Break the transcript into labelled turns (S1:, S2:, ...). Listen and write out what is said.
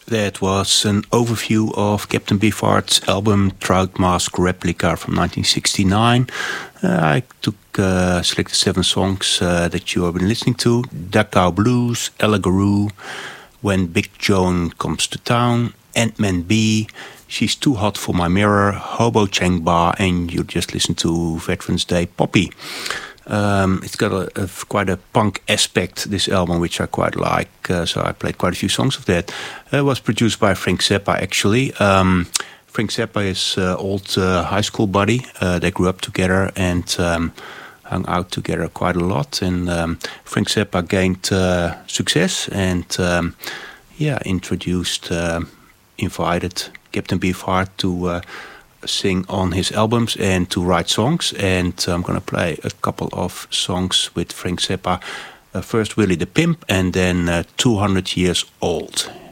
S1: That was an overview of Captain Beefheart's album Trout Mask Replica from 1969. I selected 7 songs that you have been listening to. Dachau Blues, Ella Garou, When Big Joan Comes to Town, Ant-Man B, She's Too Hot for My Mirror, Hobo Chang Ba, and you just listened to Veterans Day Poppy. It's got quite a punk aspect, this album, which I quite like. So I played quite a few songs of that. It was produced by Frank Zappa, actually. Frank Zappa is old high school buddy. They grew up together and hung out together quite a lot. And Frank Zappa gained success and invited Captain Beefheart to sing on his albums and to write songs, and I'm going to play a couple of songs with Frank Zappa. First Willie the Pimp, and then 200 Years Old.